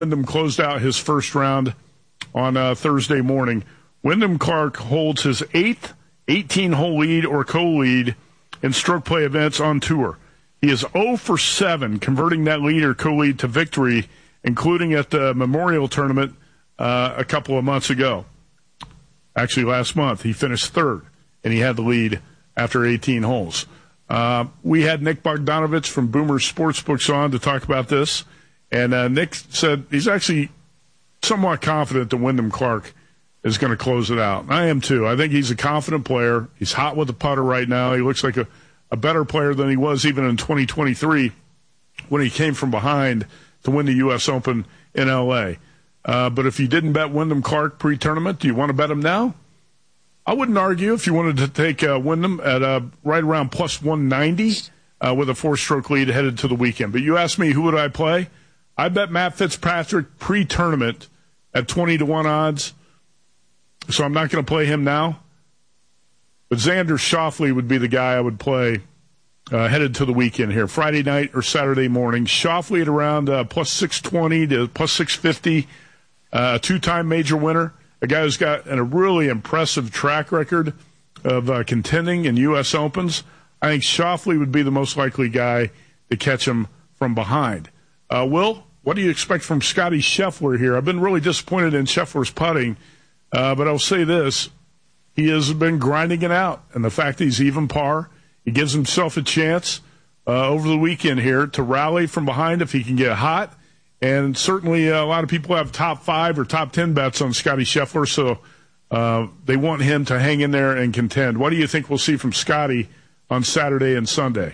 Wyndham closed out his first round on Thursday morning. Wyndham Clark holds his 8th 18-hole lead or co-lead in stroke play events on tour. He is 0 for 7, converting that lead or co-lead to victory, including at the Memorial Tournament a couple of months ago. Actually, last month, he finished third, and he had the lead after 18 holes. We had Nick Bogdanovich from Boomer Sportsbooks on to talk about this, and Nick said he's actually somewhat confident that Wyndham Clark is going to close it out. I am too. I think he's a confident player. He's hot with the putter right now. He looks like a better player than he was even in 2023 when he came from behind to win the U.S. Open in L.A. But if you didn't bet Wyndham Clark pre-tournament, do you want to bet him now? I wouldn't argue if you wanted to take Wyndham at right around plus 190 with a 4-stroke lead headed to the weekend. But you asked me who would I play? I bet Matt Fitzpatrick pre-tournament at 20-1 odds. So I'm not going to play him now. But Xander Schauffele would be the guy I would play headed to the weekend here, Friday night or Saturday morning. Schauffele at around plus 620 to plus 650, a two-time major winner, a guy who's got a really impressive track record of contending in U.S. Opens. I think Schauffele would be the most likely guy to catch him from behind. Will, what do you expect from Scotty Scheffler here? I've been really disappointed in Scheffler's putting. But I'll say this, he has been grinding it out. And the fact that he's even par, he gives himself a chance over the weekend here to rally from behind if he can get hot. And certainly a lot of people have top 5 or top 10 bets on Scotty Scheffler, so they want him to hang in there and contend. What do you think we'll see from Scotty on Saturday and Sunday?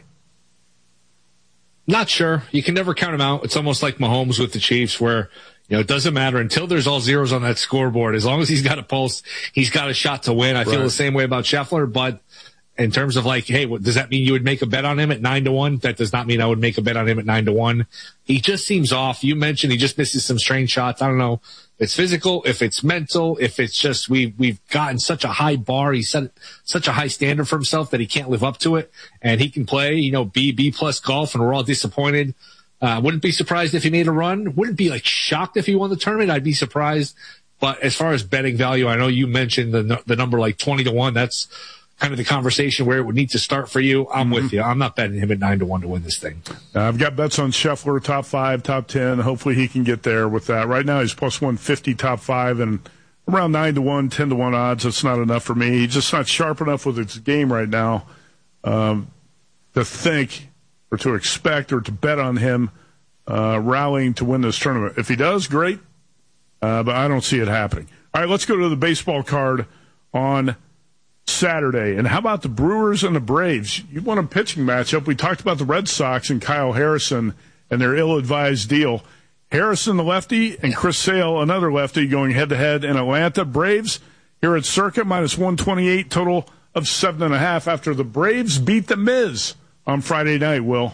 Not sure. You can never count him out. It's almost like Mahomes with the Chiefs where – it doesn't matter until there's all zeros on that scoreboard. As long as he's got a pulse, he's got a shot to win. I feel the same way about Scheffler, but in terms of hey, does that mean you would make a bet on him at 9-1? That does not mean I would make a bet on him at 9-1. He just seems off. You mentioned he just misses some strange shots. I don't know if it's physical, if it's mental, if it's just we've gotten such a high bar. He set such a high standard for himself that he can't live up to it, and he can play, B+ golf, and we're all disappointed. Wouldn't be surprised if he made a run. Wouldn't be shocked if he won the tournament. I'd be surprised. But as far as betting value, I know you mentioned the number 20-1. That's kind of the conversation where it would need to start for you. I'm with you. I'm not betting him at 9-1 to win this thing. I've got bets on Scheffler, top 5, top 10. Hopefully he can get there with that. Right now he's plus 150, top 5, and around 9-1, 10-1 odds. That's not enough for me. He's just not sharp enough with his game right now to think or to expect or to bet on him rallying to win this tournament. If he does, great, but I don't see it happening. All right, let's go to the baseball card on Saturday. And how about the Brewers and the Braves? You want a pitching matchup. We talked about the Red Sox and Kyle Harrison and their ill-advised deal. Harrison, the lefty, and Chris Sale, another lefty, going head-to-head in Atlanta. Braves here at Circa, minus 128, total of 7.5 after the Braves beat the Miz on Friday night, Will.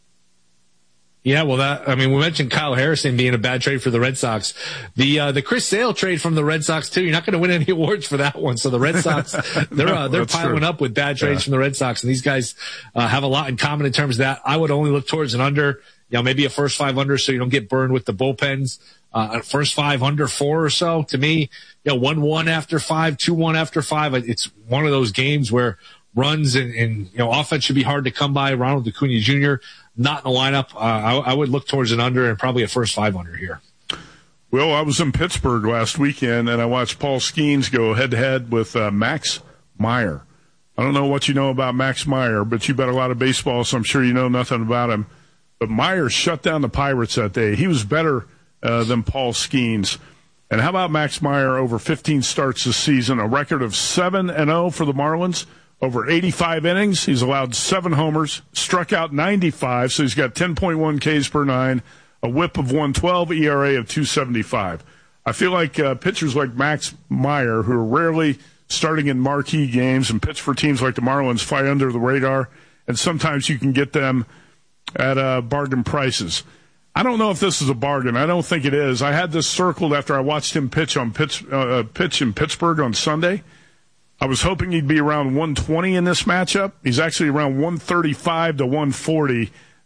Yeah, well, we mentioned Kyle Harrison being a bad trade for the Red Sox. The Chris Sale trade from the Red Sox, too. You're not going to win any awards for that one. So the Red Sox, they're piling up with bad trades from the Red Sox, and these guys have a lot in common in terms of that. I would only look towards an under, maybe a first 5 under so you don't get burned with the bullpens. First 5 under 4 or so. To me, 1-1 after 5, 2-1 after 5. It's one of those games where runs and offense should be hard to come by. Ronald Acuna Jr. not in the lineup. I would look towards an under and probably a first 5 under here. Well, I was in Pittsburgh last weekend, and I watched Paul Skeens go head-to-head with Max Meyer. I don't know what you know about Max Meyer, but you bet a lot of baseball, so I'm sure you know nothing about him. But Meyer shut down the Pirates that day. He was better than Paul Skeens. And how about Max Meyer over 15 starts this season, a record of 7-0 for the Marlins? Over 85 innings, he's allowed 7 homers, struck out 95, so he's got 10.1 Ks per 9, a whip of 112, ERA of 275. I feel like pitchers like Max Meyer, who are rarely starting in marquee games and pitch for teams like the Marlins, fly under the radar, and sometimes you can get them at bargain prices. I don't know if this is a bargain. I don't think it is. I had this circled after I watched him pitch in Pittsburgh on Sunday. I was hoping he'd be around 120 in this matchup. He's actually around 135 to 140.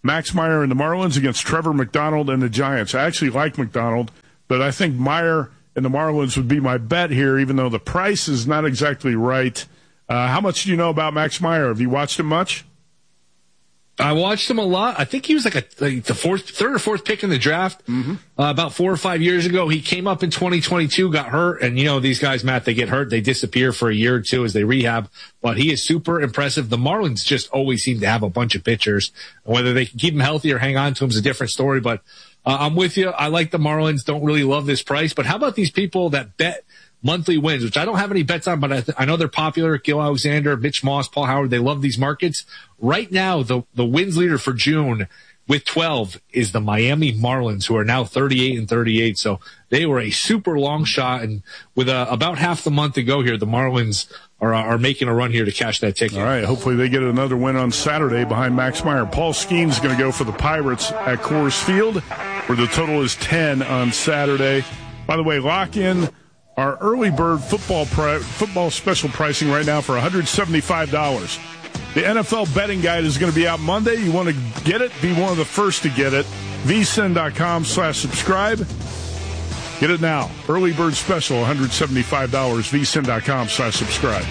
Max Meyer and the Marlins against Trevor McDonald and the Giants. I actually like McDonald, but I think Meyer and the Marlins would be my bet here, even though the price is not exactly right. How much do you know about Max Meyer? Have you watched him much? I watched him a lot. I think he was like the third or fourth pick in the draft about 4 or 5 years ago. He came up in 2022, got hurt, and these guys, Matt, they get hurt, they disappear for a year or two as they rehab. But he is super impressive. The Marlins just always seem to have a bunch of pitchers. Whether they can keep him healthy or hang on to him is a different story. But I'm with you. I like the Marlins. Don't really love this price. But how about these people that bet monthly wins, which I don't have any bets on, but I know they're popular. Gil Alexander, Mitch Moss, Paul Howard, they love these markets. Right now, the wins leader for June with 12 is the Miami Marlins, who are now 38-38. So they were a super long shot. And with about half the month to go here, the Marlins are making a run here to cash that ticket. All right. Hopefully they get another win on Saturday behind Max Meyer. Paul Skeen's going to go for the Pirates at Coors Field, where the total is 10 on Saturday. By the way, lock in our early bird football special pricing right now for $175. The NFL betting guide is going to be out Monday. You want to get it? Be one of the first to get it. vsin.com/subscribe. Get it now. Early bird special, $175. vsin.com/subscribe.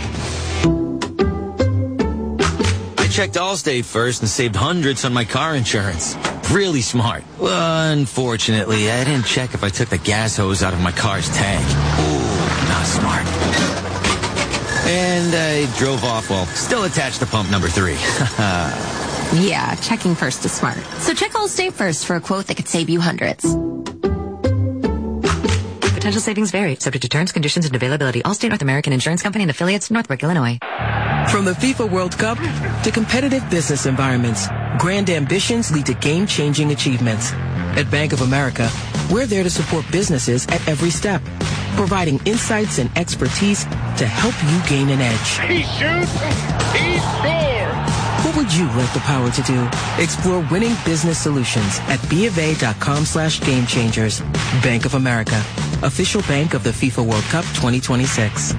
I checked Allstate first and saved hundreds on my car insurance. Really smart. Unfortunately, I didn't check if I took the gas hose out of my car's tank. Ooh, not smart. And I drove off while still attached to pump number 3. Yeah, checking first is smart. So check Allstate first for a quote that could save you hundreds. Potential savings vary, subject to terms, conditions, and availability. Allstate North American Insurance Company and affiliates, Northbrook, Illinois. From the FIFA World Cup to competitive business environments, grand ambitions lead to game-changing achievements. At Bank of America, we're there to support businesses at every step, providing insights and expertise to help you gain an edge. He shoots, he scores! What would you like the power to do? Explore winning business solutions at BofA.com/gamechangers. Bank of America, official bank of the FIFA World Cup 2026.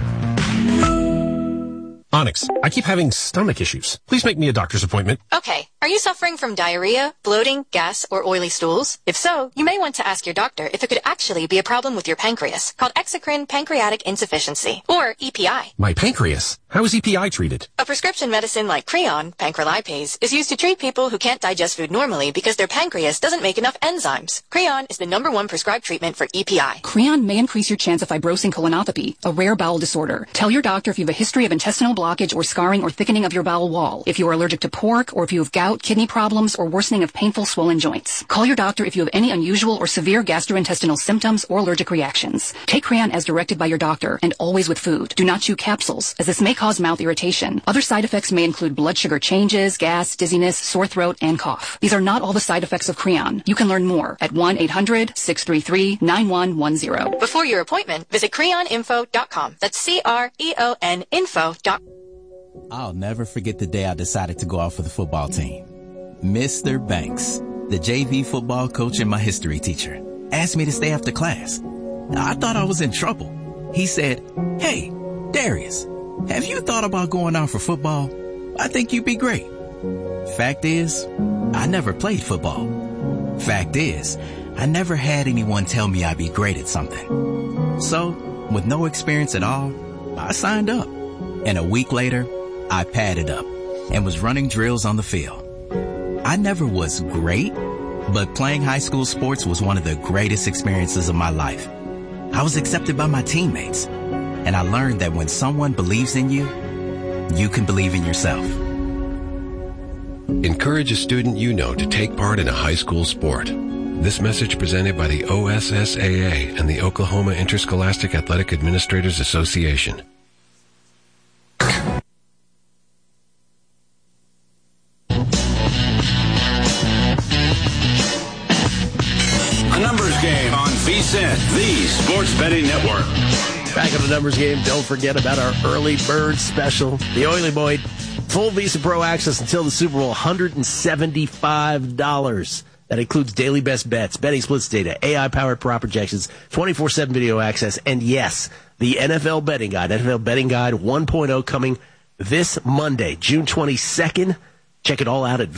Onyx, I keep having stomach issues. Please make me a doctor's appointment. Okay. Are you suffering from diarrhea, bloating, gas, or oily stools? If so, you may want to ask your doctor if it could actually be a problem with your pancreas, called exocrine pancreatic insufficiency, or EPI. My pancreas? How is EPI treated? A prescription medicine like Creon, pancrelipase, is used to treat people who can't digest food normally because their pancreas doesn't make enough enzymes. Creon is the #1 prescribed treatment for EPI. Creon may increase your chance of fibrosing colonopathy, a rare bowel disorder. Tell your doctor if you have a history of intestinal blockage or scarring or thickening of your bowel wall, if you are allergic to pork, or if you have gout, kidney problems, or worsening of painful swollen joints. Call your doctor if you have any unusual or severe gastrointestinal symptoms or allergic reactions. Take Creon as directed by your doctor, and always with food. Do not chew capsules, as this may cause mouth irritation. Other side effects may include blood sugar changes, gas, dizziness, sore throat, and cough. These are not all the side effects of Creon. You can learn more at 1-800-633-9110. Before your appointment, visit creoninfo.com. That's CREON info.com. I'll never forget the day I decided to go out for the football team. Mr. Banks, the JV football coach and my history teacher, asked me to stay after class. I thought I was in trouble. He said, "Hey, Darius, have you thought about going out for football? I think you'd be great." Fact is, I never played football. Fact is, I never had anyone tell me I'd be great at something. So, with no experience at all, I signed up. And a week later, I padded up and was running drills on the field. I never was great, but playing high school sports was one of the greatest experiences of my life. I was accepted by my teammates, and I learned that when someone believes in you, you can believe in yourself. Encourage a student you know to take part in a high school sport. This message presented by the OSSAA and the Oklahoma Interscholastic Athletic Administrators Association. VSiN, the Sports Betting Network. Back on the numbers game, don't forget about our early bird special. The Oily Boyd, full Visa Pro access until the Super Bowl, $175. That includes daily best bets, betting splits data, AI-powered prop projections, 24/7 video access, and yes, the NFL Betting Guide, NFL Betting Guide 1.0 coming this Monday, June 22nd. Check it all out at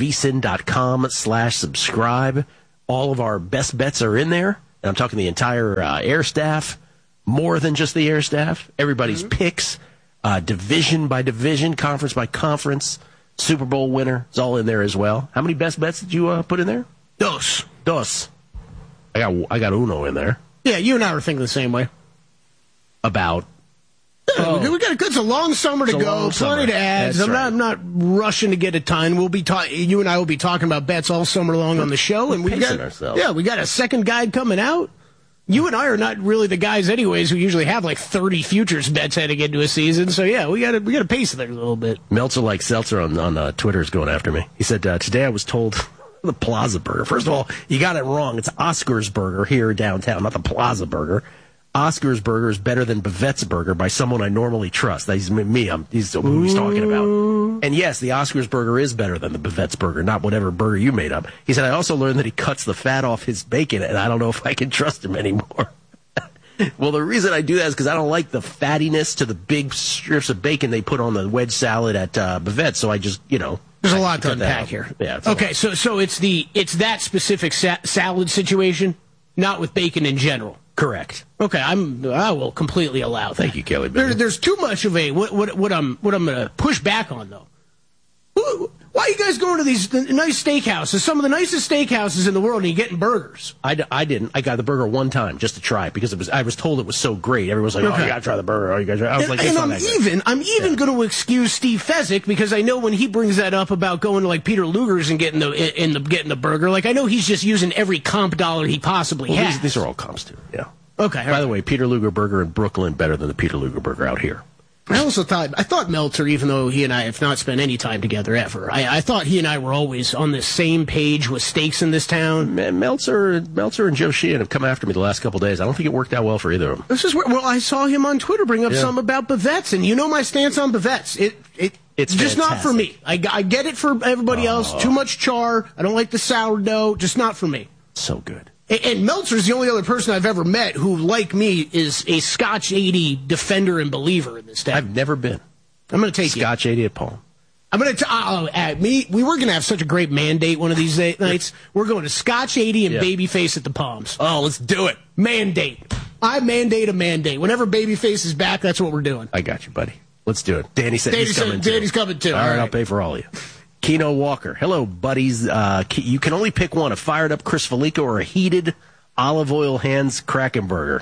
vsin.com/subscribe. All of our best bets are in there. And I'm talking the entire air staff, more than just the air staff. Everybody's picks, division by division, conference by conference, Super Bowl winner is all in there as well. How many best bets did you put in there? Dos. I got uno in there. Yeah, you and I were thinking the same way. About. It's a long summer to go, plenty to add. I'm not rushing to get a ton. You and I will be talking about bets all summer long on the show, and we got a second guide coming out. You and I are not really the guys, anyways, who usually have like 30 futures bets heading into a season. So yeah, we got to pace it there a little bit. Meltzer like Seltzer on Twitter is going after me. He said today I was told the Plaza Burger. First of all, you got it wrong. It's Oscar's Burger here downtown, not the Plaza Burger. Oscar's Burger is better than Bavette's Burger by someone I normally trust. He's me. He's who he's talking about. And yes, the Oscar's Burger is better than the Bavette's Burger, not whatever burger you made up. He said, I also learned that he cuts the fat off his bacon, and I don't know if I can trust him anymore. Well, the reason I do that is because I don't like the fattiness to the big strips of bacon they put on the wedge salad at Bavette's, so I just, There's a lot to unpack here. Yeah. Okay, so it's that specific salad situation, not with bacon in general. Correct. Okay, I will completely allow that. Thank you, Kelly. There's too much of a what I'm going to push back on though. Why are you guys going to these nice steakhouses? Some of the nicest steakhouses in the world, and you're getting burgers. I didn't. I got the burger one time just to try it because I was told it was so great. Everyone's like, "Oh, you got to try the burger." Oh, you guys. I was like, I'm even going to excuse Steve Fezzik because I know when he brings that up about going to like Peter Luger's and getting the burger, like I know he's just using every comp dollar he possibly has. These are all comps too. Yeah. Okay. By the way, Peter Luger burger in Brooklyn better than the Peter Luger burger out here. I thought Meltzer, even though he and I have not spent any time together ever, I thought he and I were always on the same page with steaks in this town. Man, Meltzer and Joe Sheehan have come after me the last couple of days. I don't think it worked out well for either of them. This is where, I saw him on Twitter bring up some about Bavette's, and you know my stance on Bavette's. It's just not for me. I get it for everybody else. Too much char. I don't like the sourdough. Just not for me. So good. And Meltzer's the only other person I've ever met who, like me, is a Scotch 80 defender and believer in this town. I've never been. I'm going to take Scotch 80 at Palm. I'm going to we were going to have such a great mandate one of these nights. We're going to Scotch 80 and Babyface at the Palms. Oh, let's do it. Mandate. I mandate a mandate. Whenever Babyface is back, that's what we're doing. I got you, buddy. Let's do it. Danny said he's coming too. Danny's coming too. All right, I'll pay for all of you. Keno Walker. Hello, buddies. You can only pick one, a fired-up Chris Felica or a heated olive oil hands Krakenburger.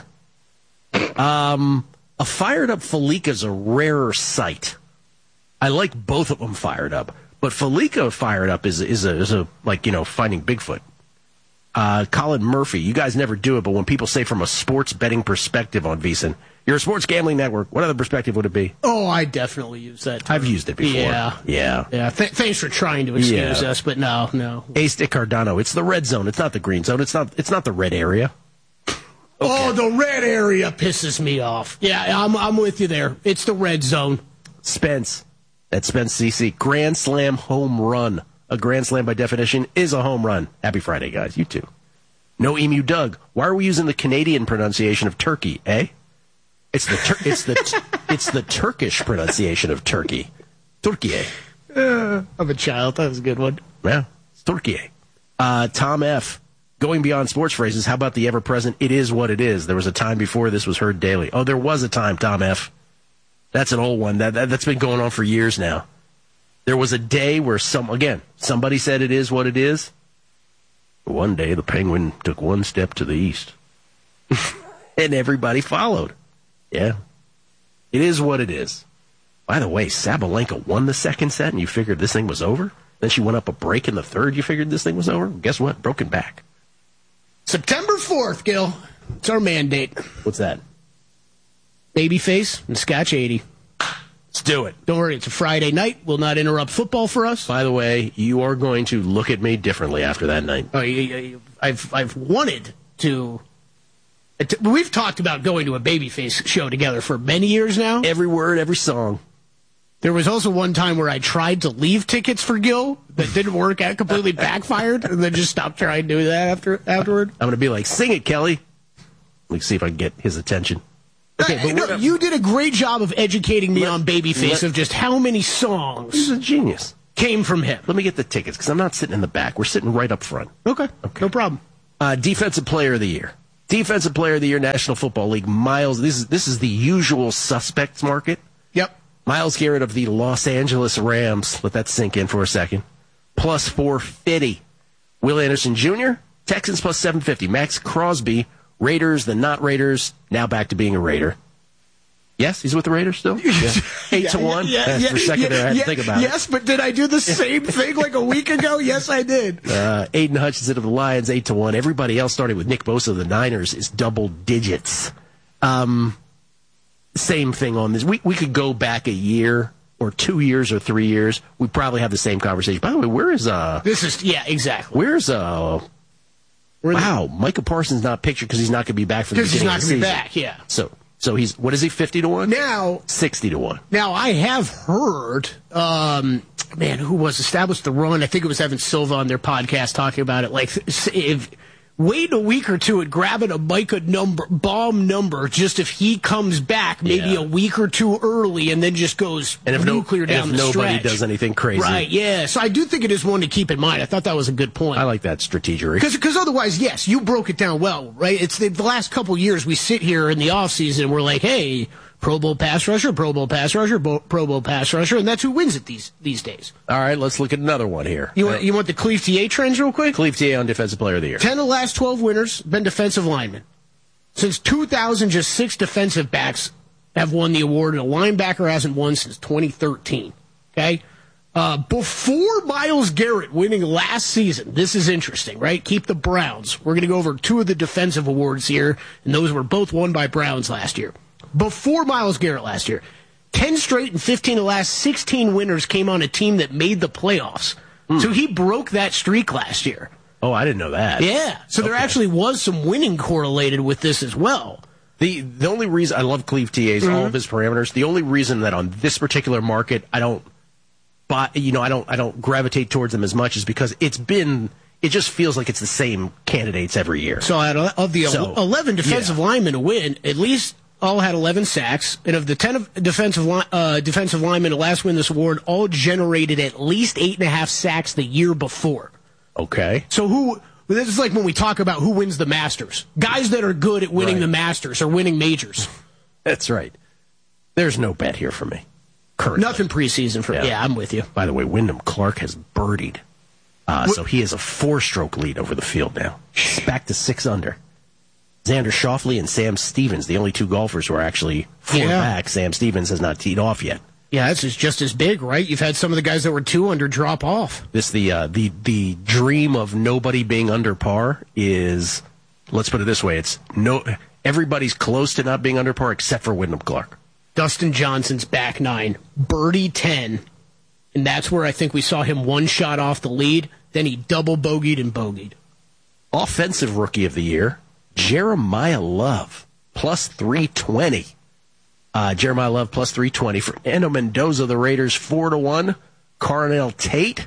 A fired-up Felica's a rarer sight. I like both of them fired up, but Felica fired up is a like, finding Bigfoot. Colin Murphy, you guys never do it, but when people say from a sports betting perspective on VSiN, you're a sports gambling network, what other perspective would it be? Oh, I definitely use that term. I've used it before. Yeah. Thanks for trying to excuse us, but no. Ace de Cardano, it's the red zone. It's not the green zone. It's not the red area. Okay. Oh, the red area pisses me off. Yeah, I'm with you there. It's the red zone. Spence, at Spence CC, Grand Slam home run. A Grand Slam, by definition, is a home run. Happy Friday, guys. You too. No Emu Doug. Why are we using the Canadian pronunciation of turkey, eh? It's the Turkish pronunciation of turkey. Turkiye. I'm a child. That was a good one. Yeah, it's Turkiye. Tom F. Going beyond sports phrases, how about the ever-present, it is what it is? There was a time before this was heard daily. Oh, there was a time, Tom F. That's an old one. That's been going on for years now. There was a day where somebody said it is what it is. One day, the Penguin took one step to the east. And everybody followed. Yeah. It is what it is. By the way, Sabalenka won the second set, and you figured this thing was over? Then she went up a break in the third, you figured this thing was over? Guess what? Broken back. September 4th, Gil. It's our mandate. What's that? Babyface and Scotch 80. Let's do it. Don't worry, it's a Friday night. Will not interrupt football for us. By the way, you are going to look at me differently after that night. Oh, I've wanted to. We've talked about going to a Babyface show together for many years now. Every word, every song. There was also one time where I tried to leave tickets for Gil that didn't work out, completely backfired, and then just stopped trying to do that afterward. I'm going to be like, sing it, Kelly. Let me see if I can get his attention. Okay, but you did a great job of educating me on Babyface of just how many songs. He's a genius. came from him. Let me get the tickets, because I'm not sitting in the back. We're sitting right up front. Okay. No problem. Defensive Player of the Year. Defensive Player of the Year, National Football League. Miles, this is the usual suspects market. Yep. Myles Garrett of the Los Angeles Rams. Let that sink in for a second. Plus 450. Will Anderson Jr., Texans plus 750. Max Crosby, Raiders, the not Raiders, now back to being a Raider. Yes, he's with the Raiders still? Yeah. 8-1? For a second there, I had to think about it. Yes, but did I do the same thing like a week ago? Yes, I did. Aiden Hutchinson of the Lions, 8-1. Everybody else, starting with Nick Bosa of the Niners, is double digits. Same thing on this. We could go back a year or 2 years or 3 years. We probably have the same conversation. By the way, where is... exactly. Where's... Micah Parsons not pictured because he's not going to be back for the beginning of the season. Because he's not going to be back, yeah. So he's, what is he, 50-1? Now 60-1. Now I have heard, who was established the run? I think it was Evan Silva on their podcast talking about it. Like, if waiting a week or two and grabbing a Micah bomb number, just if he comes back maybe a week or two early and then just goes nuclear down the stretch. Nobody does anything crazy. Right, yeah. So I do think it is one to keep in mind. I thought that was a good point. I like that strategery. Because otherwise, yes, you broke it down well, right? It's the last couple years we sit here in the offseason and we're like, hey, Pro Bowl pass rusher, Pro Bowl pass rusher, Pro Bowl pass rusher, and that's who wins it these days. All right, let's look at another one here. You want the Cleve TA trends real quick? Cleve TA on Defensive Player of the Year. 10 of the last 12 winners been defensive linemen. Since 2000, just 6 defensive backs have won the award, and a linebacker hasn't won since 2013. Okay? Before Myles Garrett winning last season, this is interesting, right? Keep the Browns. We're going to go over 2 of the defensive awards here, and those were both won by Browns last year. Before Myles Garrett last year, 10 straight and 15 of the last 16 winners came on a team that made the playoffs. So he broke that streak last year. Oh, I didn't know that. Yeah. So there actually was some winning correlated with this as well. The only reason I love Cleve TA's all of his parameters. The only reason that on this particular market I don't gravitate towards them as much is because it just feels like it's the same candidates every year. So of the 11 defensive linemen to win, at least all had 11 sacks, and of the 10 defensive linemen to last win this award, all generated at least 8.5 sacks the year before. Okay. So this is like when we talk about who wins the Masters. Guys that are good at winning the Masters or winning majors. That's right. There's no bet here for me. Currently. Nothing preseason for me. Yeah, I'm with you. By the way, Wyndham Clark has birdied. So he has a 4-stroke lead over the field now. He's back to 6 under. Xander Schauffele and Sam Stevens, the only 2 golfers who are actually 4 back. Sam Stevens has not teed off yet. Yeah, this just as big, right? You've had some of the guys that were 2 under drop off. The dream of nobody being under par is, let's put it this way, everybody's close to not being under par except for Wyndham Clark. Dustin Johnson's back 9, birdie 10, and that's where I think we saw him 1 shot off the lead. Then he double bogeyed and bogeyed. Offensive Rookie of the Year, Jeremiah Love, plus 320. Jeremiah Love, plus 320. For Fernando Mendoza of the Raiders, 4-1. Carnell Tate.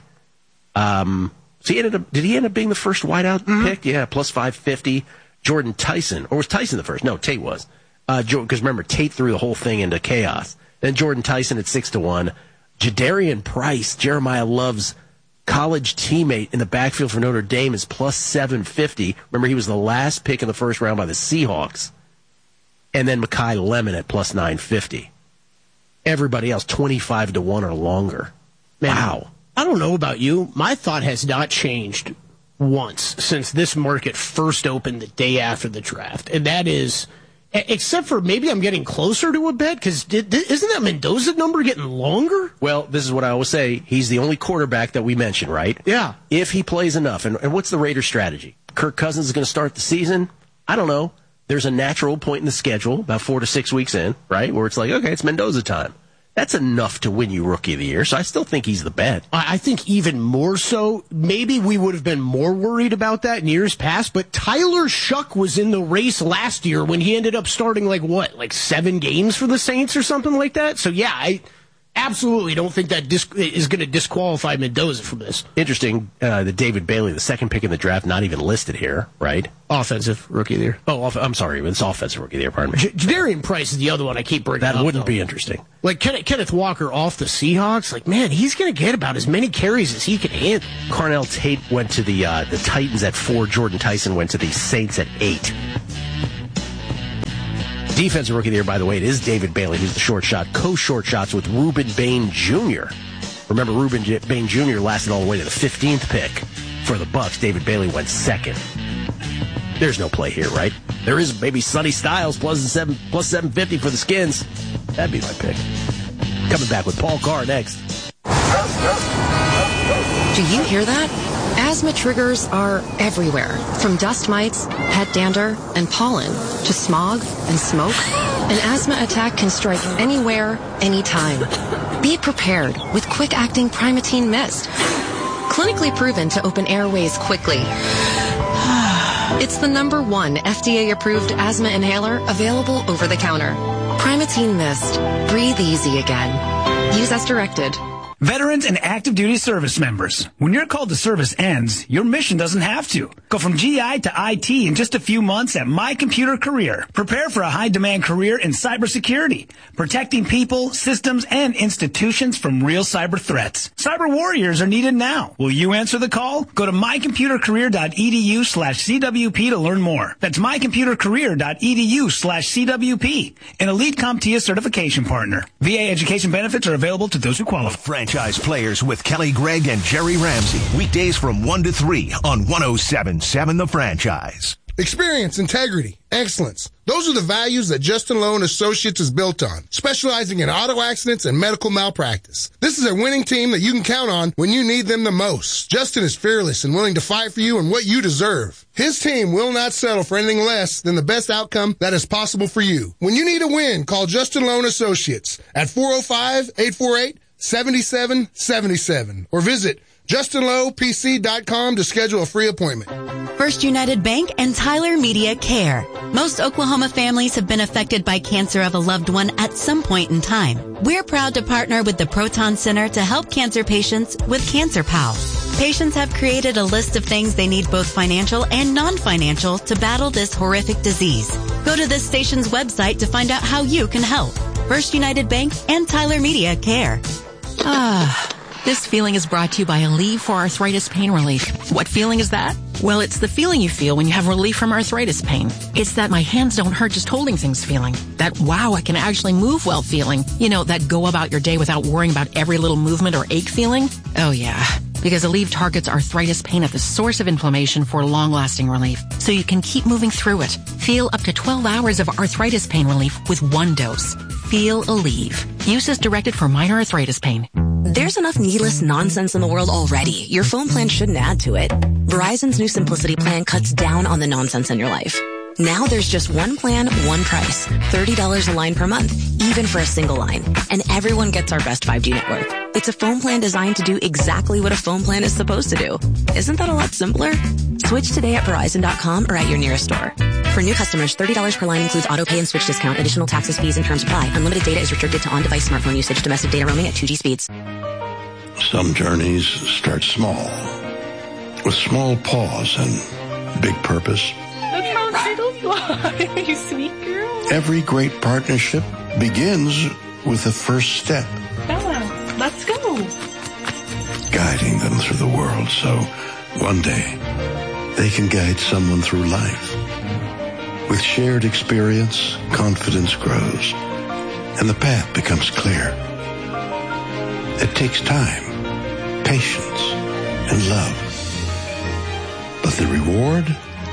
Did he end up being the first wideout pick? Yeah, plus 550. Jordan Tyson. Or was Tyson the first? No, Tate was. Because remember, Tate threw the whole thing into chaos. Then Jordan Tyson at 6-1. Jadarian Price, Jeremiah Love's college teammate in the backfield for Notre Dame, is plus 750. Remember, he was the last pick in the first round by the Seahawks. And then Mekhi Lemon at plus 950. Everybody else 25-1 or longer. Man, wow. I don't know about you. My thought has not changed once since this market first opened the day after the draft. And that is, except for maybe I'm getting closer to a bet, because isn't that Mendoza number getting longer? Well, this is what I always say. He's the only quarterback that we mentioned, right? Yeah. If he plays enough, and what's the Raiders' strategy? Kirk Cousins is going to start the season? I don't know. There's a natural point in the schedule, about 4 to 6 weeks in, right, where it's like, okay, it's Mendoza time. That's enough to win you Rookie of the Year, so I still think he's the bet. I think even more so. Maybe we would have been more worried about that in years past, but Tyler Shuck was in the race last year when he ended up starting like 7 games for the Saints or something like that? So yeah, absolutely don't think that is going to disqualify Mendoza from this. Interesting, the David Bailey, the second pick in the draft, not even listed here, right? Offensive Rookie of the Year. Oh, I'm sorry, it's Offensive Rookie of the Year, pardon me. Jadarian Price is the other one I keep bringing up. That wouldn't be interesting. Like Kenneth Walker off the Seahawks, like, man, he's going to get about as many carries as he can hit. Carnell Tate went to the Titans at 4. Jordan Tyson went to the Saints at 8. Defensive Rookie of the Year, by the way, it is David Bailey, who's the short shot. Co-short shots with Reuben Bain Jr. Remember, Reuben Bain Jr. lasted all the way to the 15th pick for the Bucs. David Bailey went second. There's no play here, right? There is maybe Sonny Styles plus 750 for the Skins. That'd be my pick. Coming back with Paul Carr next. Do you hear that? Asthma triggers are everywhere, from dust mites, pet dander, and pollen, to smog and smoke. An asthma attack can strike anywhere, anytime. Be prepared with quick-acting Primatene Mist. Clinically proven to open airways quickly. It's the #1 FDA-approved asthma inhaler available over the counter. Primatene Mist. Breathe easy again. Use as directed. Veterans and active duty service members, when your call to service ends, your mission doesn't have to. Go from GI to IT in just a few months at My Computer Career. Prepare for a high-demand career in cybersecurity, protecting people, systems, and institutions from real cyber threats. Cyber warriors are needed now. Will you answer the call? Go to mycomputercareer.edu/CWP to learn more. That's mycomputercareer.edu/CWP, an elite CompTIA certification partner. VA education benefits are available to those who qualify. Franchise Players with Kelly Gregg and Jerry Ramsey. Weekdays from 1 to 3 on 107.7 The Franchise. Experience, integrity, excellence. Those are the values that Justin Lowe & Associates is built on, specializing in auto accidents and medical malpractice. This is a winning team that you can count on when you need them the most. Justin is fearless and willing to fight for you and what you deserve. His team will not settle for anything less than the best outcome that is possible for you. When you need a win, call Justin Lowe & Associates at 405-848-7777 or visit JustinLowePC.com to schedule a free appointment. First United Bank and Tyler Media Care. Most Oklahoma families have been affected by cancer of a loved one at some point in time. We're proud to partner with the Proton Center to help cancer patients with Cancer Pals. Patients have created a list of things they need, both financial and non-financial, to battle this horrific disease. Go to this station's website to find out how you can help. First United Bank and Tyler Media Care. This feeling is brought to you by Aleve for Arthritis Pain Relief. What feeling is that? Well, it's the feeling you feel when you have relief from arthritis pain. It's that my hands don't hurt just holding things feeling. That wow, I can actually move well feeling. You know, that go about your day without worrying about every little movement or ache feeling. Oh yeah, because Aleve targets arthritis pain at the source of inflammation for long-lasting relief, so you can keep moving through it. Feel up to 12 hours of arthritis pain relief with one dose. Feel Aleve. Use as directed for minor arthritis pain. There's enough needless nonsense in the world already. Your phone plan shouldn't add to it. Verizon's new Simplicity plan cuts down on the nonsense in your life. Now there's just one plan, one price. $30 a line per month, even for a single line. And everyone gets our best 5G network. It's a phone plan designed to do exactly what a phone plan is supposed to do. Isn't that a lot simpler? Switch today at Verizon.com or at your nearest store. For new customers, $30 per line includes auto pay and switch discount. Additional taxes, fees, and terms apply. Unlimited data is restricted to on-device smartphone usage. Domestic data roaming at 2G speeds. Some journeys start small, with small pause and big purpose. Look how little you are, you sweet girl. Every great partnership begins with the first step. Bella, let's go. Guiding them through the world so one day they can guide someone through life. With shared experience, confidence grows, and the path becomes clear. It takes time, patience, and love. But the reward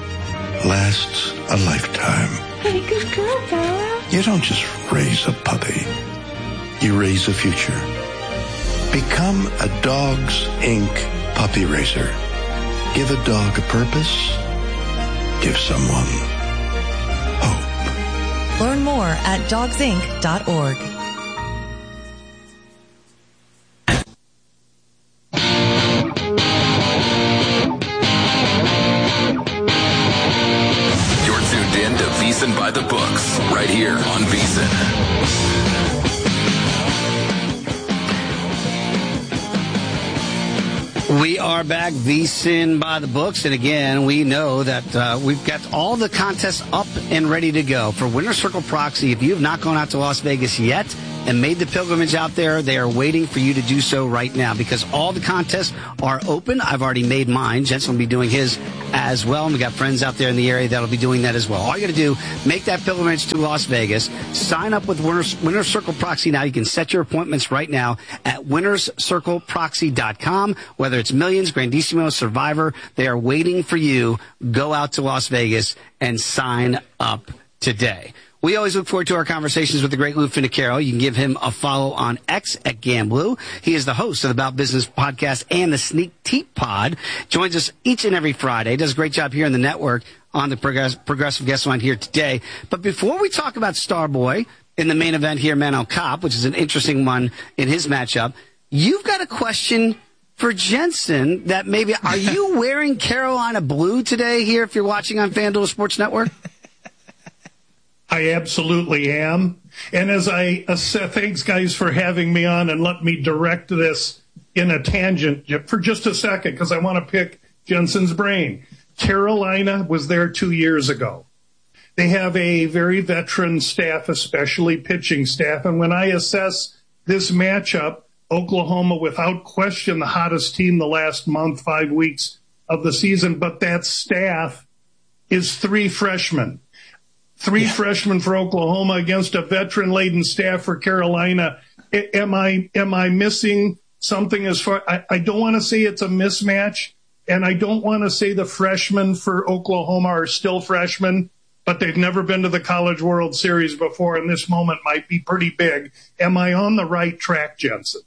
lasts a lifetime. Hey, good girl, Bella. You don't just raise a puppy. You raise a future. Become a Dogs Inc. puppy raiser. Give a dog a purpose. Give someone hope. Learn more at dogsinc.org. VEASAN by the books, right here on VEASAN. We are back, VSiN by the books, and again, we know that we've got all the contests up and ready to go for Winner's Circle Proxy. If you have not gone out to Las Vegas yet and made the pilgrimage out there, they are waiting for you to do so right now because all the contests are open. I've already made mine. Jensen will be doing his as well, and we got friends out there in the area that'll be doing that as well. All you got to do, make that pilgrimage to Las Vegas, sign up with Winner's Circle Proxy now. You can set your appointments right now at winnerscircleproxy.com. Whether it's Millions, Grandissimo, Survivor, they are waiting for you. Go out to Las Vegas and sign up today. We always look forward to our conversations with the great Lou Finicaro. You can give him a follow on X at Gamblou. He is the host of the About Business podcast and the Sneak Teep Pod. Joins us each and every Friday. Does a great job here in the network on the Progressive Guest Line here today. But before we talk about Starboy in the main event here, Manel Kape, which is an interesting one in his matchup, you've got a question for Jensen that maybe, are you wearing Carolina blue today here if you're watching on FanDuel Sports Network? I absolutely am. And as I said, thanks, guys, for having me on, and let me direct this in a tangent for just a second because I want to pick Jensen's brain. Carolina was there 2 years ago. They have a very veteran staff, especially pitching staff. And when I assess this matchup, Oklahoma, without question, the hottest team the last month, 5 weeks of the season. But that staff is 3 freshmen. Three freshmen for Oklahoma against a veteran-laden staff for Carolina. Am I missing something as far? I don't want to say it's a mismatch, and I don't want to say the freshmen for Oklahoma are still freshmen, but they've never been to the College World Series before, and this moment might be pretty big. Am I on the right track, Jensen?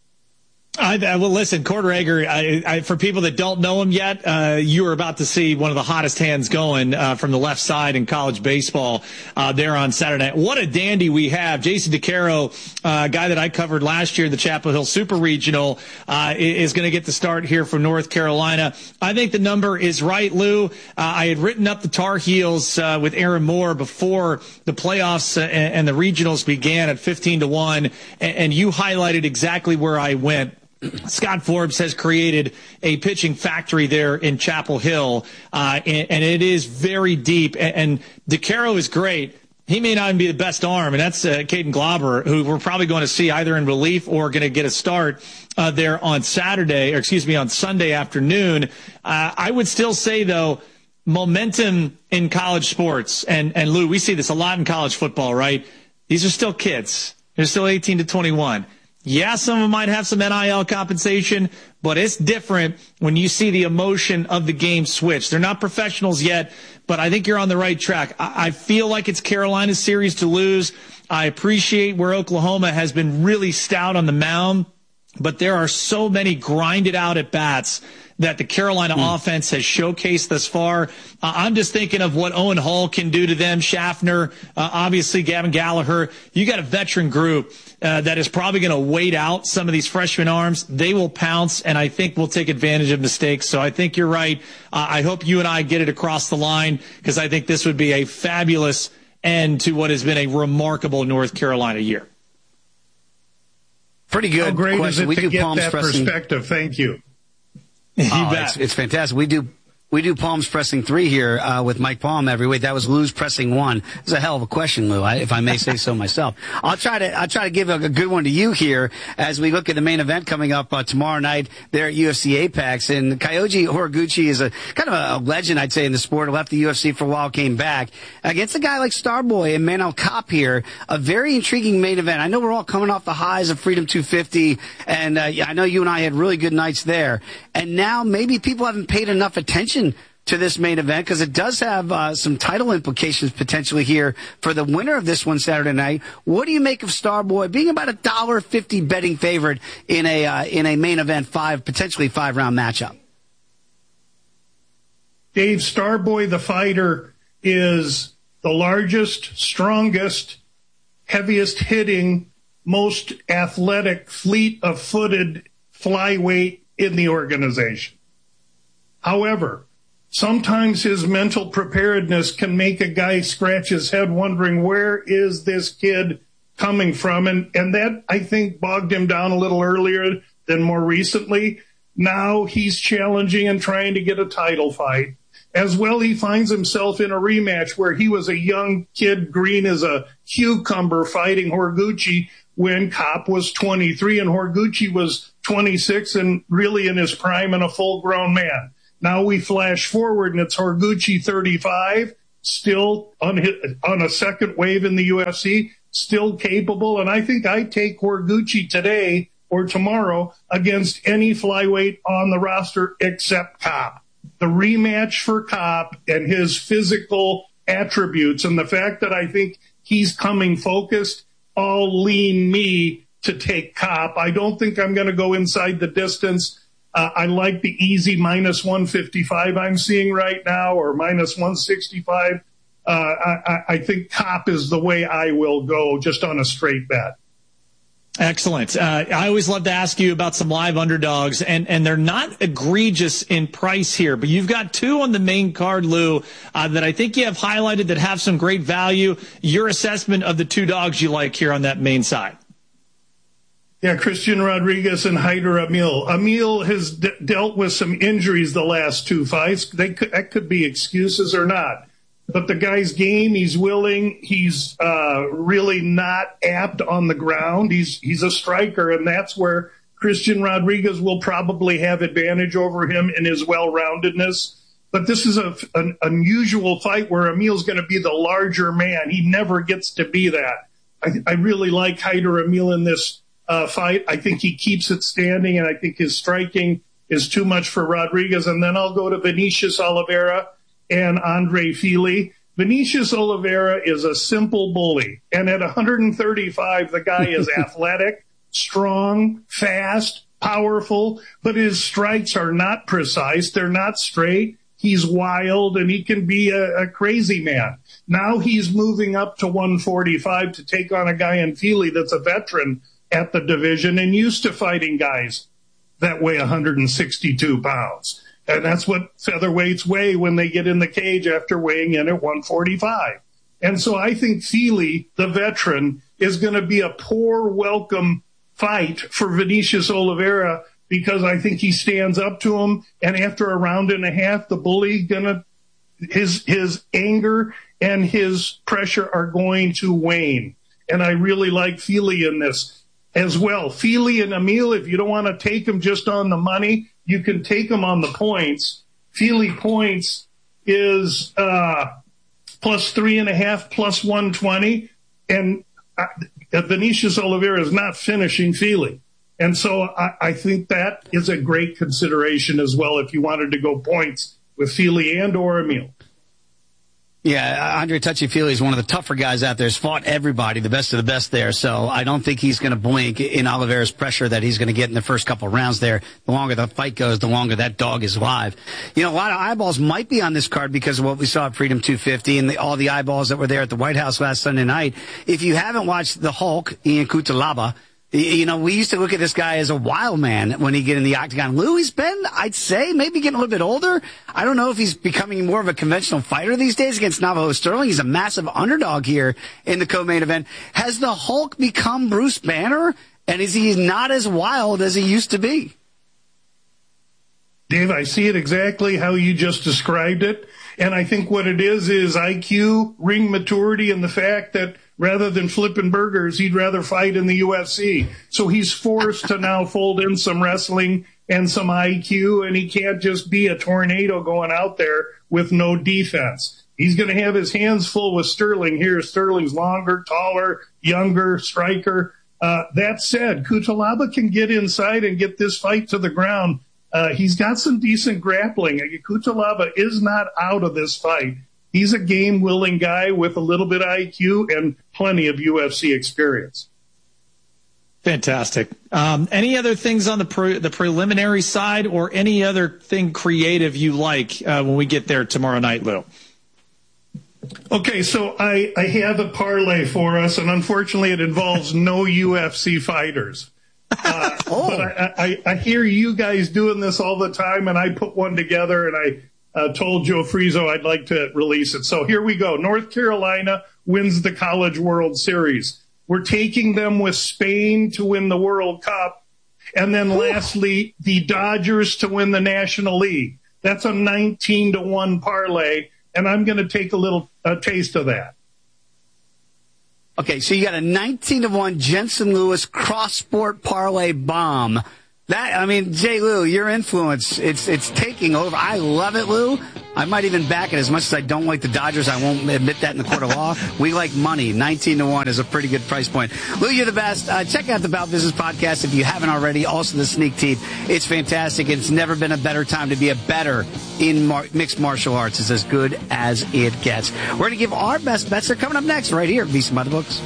Well, listen, Cord Rager, for people that don't know him yet, you are about to see one of the hottest hands going from the left side in college baseball there on Saturday night. What a dandy we have. Jason DeCaro, guy that I covered last year, the Chapel Hill Super Regional, is going to get the start here for North Carolina. I think the number is right, Lou. I had written up the Tar Heels with Aaron Moore before the playoffs and the regionals began at 15-1, and you highlighted exactly where I went. Scott Forbes has created a pitching factory there in Chapel Hill, and it is very deep. And DeCaro is great. He may not even be the best arm, and that's Caden Glauber, who we're probably going to see either in relief or going to get a start there on Sunday afternoon. I would still say, though, momentum in college sports, and Lou, we see this a lot in college football, right? These are still kids. They're still 18 to 21. Yeah, some of them might have some NIL compensation, but it's different when you see the emotion of the game switch. They're not professionals yet, but I think you're on the right track. I feel like it's Carolina's series to lose. I appreciate where Oklahoma has been really stout on the mound, but there are so many grinded out at bats that the Carolina offense has showcased thus far. I'm just thinking of what Owen Hall can do to them, Schaffner, obviously Gavin Gallagher. You got a veteran group that is probably going to wait out some of these freshman arms. They will pounce, and I think we'll take advantage of mistakes. So I think you're right. I hope you and I get it across the line because I think this would be a fabulous end to what has been a remarkable North Carolina year. Pretty good. How great question. is it to get that perspective? Thank you. It's fantastic. We do Palms Pressing 3 here with Mike Palm every week. That was Lou's Pressing 1. It's a hell of a question, Lou, if I may say so myself. I'll try to give a good one to you here as we look at the main event coming up tomorrow night there at UFC Apex. And Kyoji Horiguchi is a kind of a legend, I'd say, in the sport. Left the UFC for a while, came back against a guy like Starboy and Manel Kape here. A very intriguing main event. I know we're all coming off the highs of Freedom 250, and I know you and I had really good nights there. And now maybe people haven't paid enough attention to this main event because it does have some title implications potentially here for the winner of this one Saturday night. What do you make of Starboy being about $1.50 betting favorite in a main event potentially 5-round matchup? Dave, Starboy the fighter is the largest, strongest, heaviest hitting, most athletic, fleet-of-footed flyweight in the organization. However, sometimes his mental preparedness can make a guy scratch his head wondering, where is this kid coming from? And that, I think, bogged him down a little earlier than more recently. Now he's challenging and trying to get a title fight. As well, he finds himself in a rematch where he was a young kid, green as a cucumber, fighting Horiguchi when Kopp was 23 and Horiguchi was 26 and really in his prime and a full-grown man. Now we flash forward and it's Horiguchi 35, still on a second wave in the UFC, still capable. And I think I take Horiguchi today or tomorrow against any flyweight on the roster except Kopp. The rematch for Kopp and his physical attributes and the fact that I think he's coming focused all lean me to take Kopp. I don't think I'm going to go inside the distance. I like the easy minus 155 I'm seeing right now or minus 165. I think Kopp is the way I will go just on a straight bet. Excellent. I always love to ask you about some live underdogs, and they're not egregious in price here, but you've got two on the main card, Lou, that I think you have highlighted that have some great value. Your assessment of the two dogs you like here on that main side. Yeah, Christian Rodriguez and Haider Emil. Emil has dealt with some injuries the last two fights. That could be excuses or not. But the guy's game, he's willing. He's really not apt on the ground. He's a striker, and that's where Christian Rodriguez will probably have advantage over him in his well-roundedness. But this is an unusual fight where Emil's going to be the larger man. He never gets to be that. I really like Haider Emil in this fight. I think he keeps it standing, and I think his striking is too much for Rodriguez. And then I'll go to Vinicius Oliveira and Andre Fili. Vinicius Oliveira is a simple bully. And at 135, the guy is athletic, strong, fast, powerful, but his strikes are not precise. They're not straight. He's wild, and he can be a crazy man. Now he's moving up to 145 to take on a guy in Fili that's a veteran at the division and used to fighting guys that weigh 162 pounds. And that's what featherweights weigh when they get in the cage after weighing in at 145. And so I think Fili, the veteran, is going to be a poor welcome fight for Vinicius Oliveira because I think he stands up to him. And after a round and a half, the bully his anger and his pressure are going to wane. And I really like Fili in this as well. Fili and Emil, if you don't want to take them just on the money, you can take them on the points. Fili points is plus 3.5, plus 120. And Vinicius Oliveira is not finishing Fili. And so I think that is a great consideration as well if you wanted to go points with Fili and or Emil. Yeah, Andre Touchy-Fili is one of the tougher guys out there. He's fought everybody, the best of the best there. So I don't think he's going to blink in Oliveira's pressure that he's going to get in the first couple of rounds there. The longer the fight goes, the longer that dog is live. You know, a lot of eyeballs might be on this card because of what we saw at Freedom 250 and all the eyeballs that were there at the White House last Sunday night. If you haven't watched the Hulk, Ian Cutelaba, you know, we used to look at this guy as a wild man when he get in the octagon. Lou, he's been, I'd say, maybe getting a little bit older. I don't know if he's becoming more of a conventional fighter these days against Navajo Sterling. He's a massive underdog here in the co-main event. Has the Hulk become Bruce Banner? And is he not as wild as he used to be? Dave, I see it exactly how you just described it. And I think what it is IQ, ring maturity, and the fact that rather than flipping burgers, he'd rather fight in the UFC. So he's forced to now fold in some wrestling and some IQ, and he can't just be a tornado going out there with no defense. He's going to have his hands full with Sterling here. Sterling's longer, taller, younger, striker. That said, Cutelaba can get inside and get this fight to the ground. He's got some decent grappling. Cutelaba is not out of this fight. He's a game-willing guy with a little bit of IQ and plenty of UFC experience. Fantastic. Any other things on the preliminary side or any other thing creative you like when we get there tomorrow night, Lou? Okay, so I have a parlay for us, and unfortunately it involves no UFC fighters. But I hear you guys doing this all the time, and I put one together, and I told Joe Frizo I'd like to release it. So here we go. North Carolina wins the College World Series. We're taking them with Spain to win the World Cup. And then lastly, the Dodgers to win the National League. That's a 19-1 parlay, and I'm going to take a taste of that. Okay, so you got a 19-1 Jensen Lewis cross-sport parlay bomb. Jay Lou, your influence, it's taking over. I love it, Lou. I might even back it as much as I don't like the Dodgers. I won't admit that in the court of law. We like money. 19-1 is a pretty good price point. Lou, you're the best. Check out the Bout Business podcast if you haven't already. Also, the Sneak Teeth. It's fantastic. It's never been a better time to be a better in mixed martial arts. It's as good as it gets. We're going to give our best bets. They're coming up next right here at VSiN by the Books.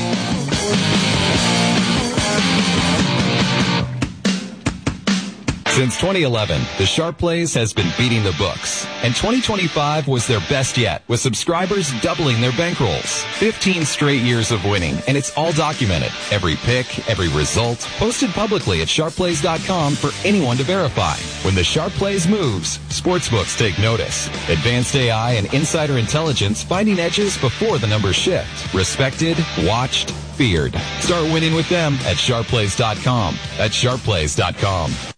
Since 2011, the Sharp Plays has been beating the books, and 2025 was their best yet, with subscribers doubling their bankrolls. 15 straight years of winning, and it's all documented. Every pick, every result, posted publicly at sharpplays.com for anyone to verify. When the Sharp Plays moves, sportsbooks take notice. Advanced AI and insider intelligence finding edges before the numbers shift. Respected, watched, feared. Start winning with them at sharpplays.com. That's sharpplays.com.